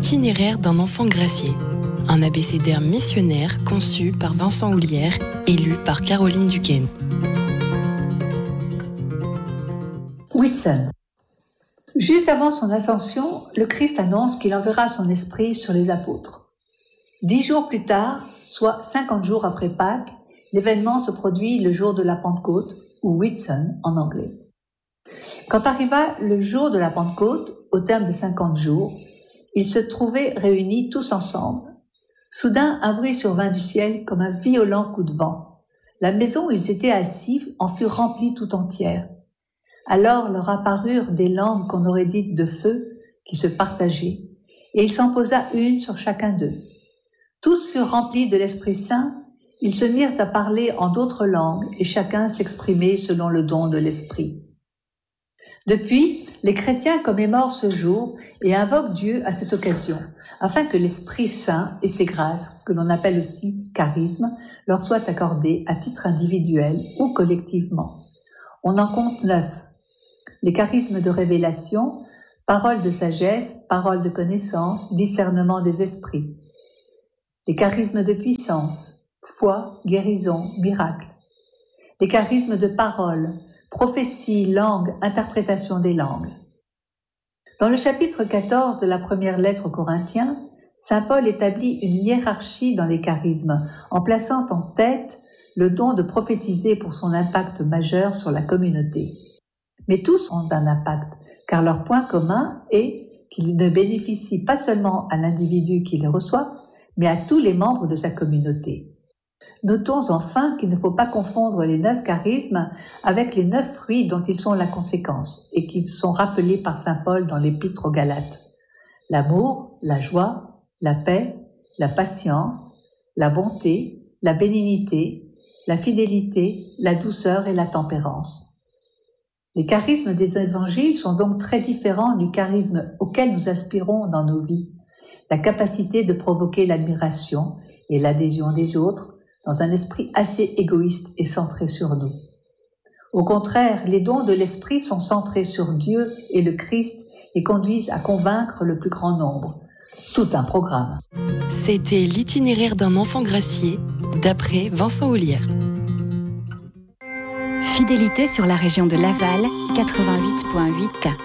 l'itinéraire d'un enfant gracié, un abécédaire missionnaire conçu par Vincent Houlière et lu par Caroline Duquesne. Whitsun. Juste avant son ascension, le Christ annonce qu'il enverra son esprit sur les apôtres. 10 jours plus tard, soit 50 jours après Pâques, l'événement se produit le jour de la Pentecôte, ou Whitsun en anglais. Quand arriva le jour de la Pentecôte, au terme de 50 jours, ils se trouvaient réunis tous ensemble. Soudain, un bruit survint du ciel comme un violent coup de vent. La maison où ils étaient assis en fut remplie tout entière. Alors leur apparurent des langues qu'on aurait dites de feu, qui se partageaient, et il s'en posa une sur chacun d'eux. Tous furent remplis de l'Esprit Saint, ils se mirent à parler en d'autres langues, et chacun s'exprimait selon le don de l'Esprit. Depuis, les chrétiens commémorent ce jour et invoquent Dieu à cette occasion, afin que l'Esprit Saint et ses grâces, que l'on appelle aussi charismes, leur soient accordés à titre individuel ou collectivement. On en compte 9. Les charismes de révélation, parole de sagesse, parole de connaissance, discernement des esprits. Les charismes de puissance, foi, guérison, miracle. Les charismes de parole, prophétie, langue, interprétation des langues. Dans le chapitre 14 de la première lettre aux Corinthiens, saint Paul établit une hiérarchie dans les charismes, en plaçant en tête le don de prophétiser pour son impact majeur sur la communauté. Mais tous ont un impact, car leur point commun est qu'ils ne bénéficient pas seulement à l'individu qui les reçoit, mais à tous les membres de sa communauté. Notons enfin qu'il ne faut pas confondre les 9 charismes avec les 9 fruits dont ils sont la conséquence et qui sont rappelés par saint Paul dans l'épître aux Galates. L'amour, la joie, la paix, la patience, la bonté, la bénignité, la fidélité, la douceur et la tempérance. Les charismes des évangiles sont donc très différents du charisme auquel nous aspirons dans nos vies. La capacité de provoquer l'admiration et l'adhésion des autres dans un esprit assez égoïste et centré sur nous. Au contraire, les dons de l'esprit sont centrés sur Dieu et le Christ et conduisent à convaincre le plus grand nombre. Tout un programme. C'était l'itinéraire d'un enfant gracié, d'après Vincent Houlière. Fidélité sur la région de Laval, 88.8.